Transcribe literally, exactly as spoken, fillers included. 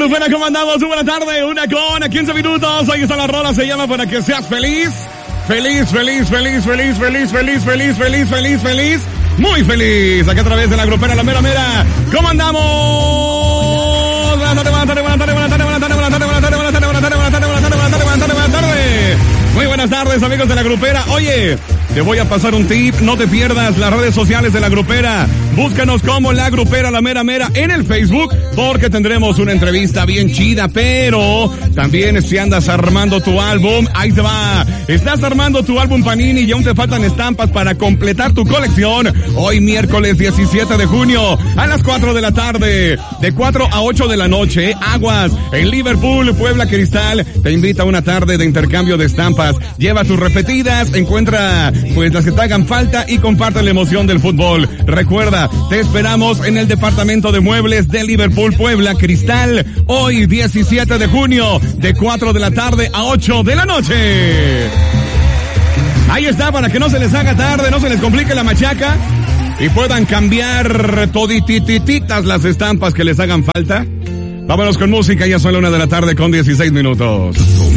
grupera, ¿cómo andamos? Buena tarde, una con quince minutos. Ahí está la rola, se llama Para que seas feliz. Feliz, feliz, feliz, feliz, feliz, feliz, feliz, feliz, feliz, feliz. Muy feliz. Aquí a través de la grupera, la mera mera. ¿Cómo andamos? Buenas tardes, buenas tardes, buenas tardes, buenas tardes, buenas tardes, buenas tardes, buenas tardes, buenas tardes, buenas tardes, buenas tardes, buenas tardes, buenas tardes, buenas tardes, buenas tardes. Muy buenas tardes, amigos de la grupera. Oye, te voy a pasar un tip, no te pierdas las redes sociales de la grupera. Búscanos como la grupera, la mera mera en el Facebook, porque tendremos una entrevista bien chida, pero también si andas armando tu álbum, ahí te va. Estás armando tu álbum Panini y aún te faltan estampas para completar tu colección. Hoy miércoles diecisiete de junio a las cuatro de la tarde, de cuatro a ocho de la noche, Aguas, en Liverpool, Puebla Cristal, te invita a una tarde de intercambio de estampas. Lleva tus repetidas, encuentra pues las que te hagan falta y comparte la emoción del fútbol. Recuerda, te esperamos en el departamento de muebles de Liverpool, Puebla Cristal, hoy diecisiete de junio, de cuatro de la tarde a ocho de la noche. Ahí está, para que no se les haga tarde, no se les complique la machaca y puedan cambiar toditititas las estampas que les hagan falta. Vámonos con música, ya son la una de la tarde con dieciséis minutos.